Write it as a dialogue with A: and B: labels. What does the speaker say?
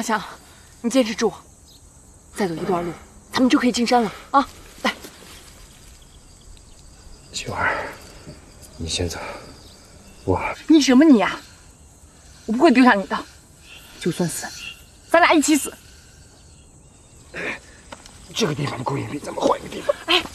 A: 强强，你坚持住，再走一段路，咱们就可以进山了啊！来，
B: 秀儿，你先走，
A: 你什么你呀？我不会丢下你的，就算死，咱俩一起死。
B: 这个地方不够隐蔽，咱们换一个地方。
A: 哎，